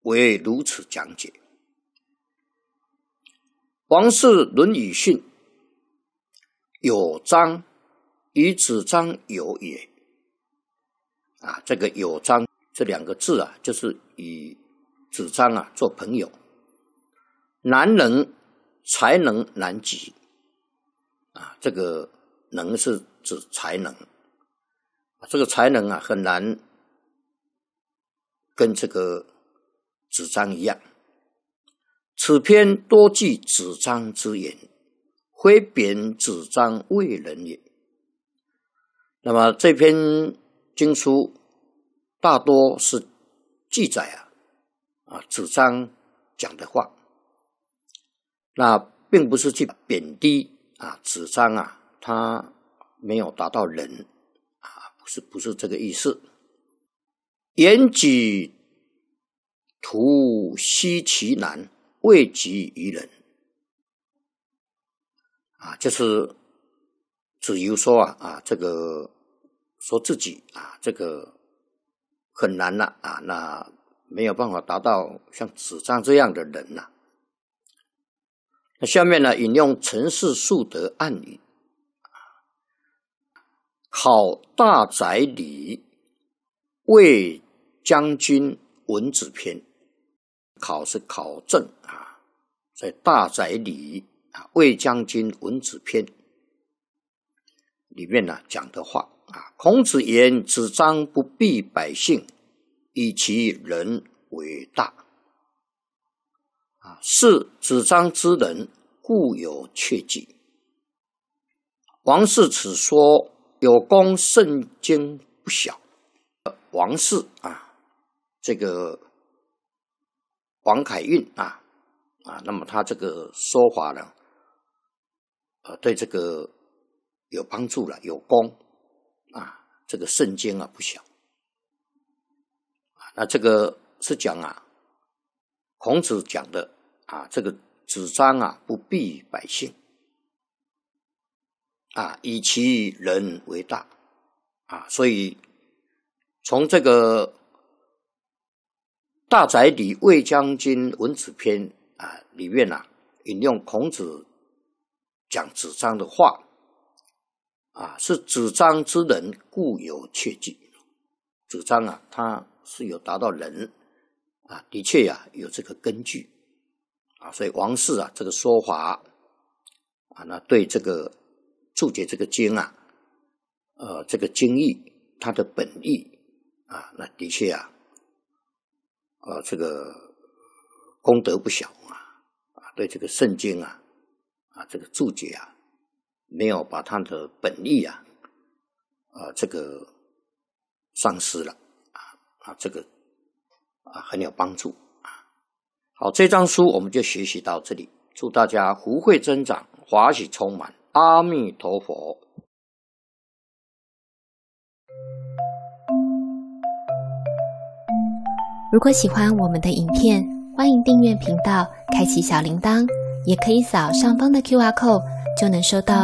为如此讲解。王氏论语训有章，与子张友也。这个有章这两个字就是与子张做朋友。难能，才能难及。这个能是指才能，这个才能很难跟这个子张一样。此篇多记子张之言，非贬子张为人也。那么这篇经书大多是记载子张讲的话，那并不是去贬低子张他没有达到仁不是这个意思。言己徒悉其难，未及于人就是子游说这个说自己这个很难那没有办法达到像子张这样的人那下面引用陈氏述德暗语，考大宰礼魏将军文子篇。考是考证在大宰礼魏将军文子篇里面讲的话孔子言子张不避百姓，以其人为大。是子张之人，故有切记。王氏此说有功甚经不小。王氏这个王凯运那么他这个说法呢对这个有帮助了，有功这个圣经不小那这个是讲孔子讲的这个子张不避百姓以其人为大所以从这个大宰礼魏将军文子篇里面引用孔子讲子张的话是子张之人，故有切记。子张他是有达到仁的确有这个根据所以王氏这个说法那对这个注解这个经这个经义它的本意那的确这个功德不小对这个圣经这个注解没有把它的本意这个丧失了这个很有帮助好，这章书我们就学习到这里，祝大家福慧增长，华喜充满，阿弥陀佛。 如果喜欢我们的影片，欢迎订阅频道，开启小铃铛，也可以扫上方的 QR code，就能收到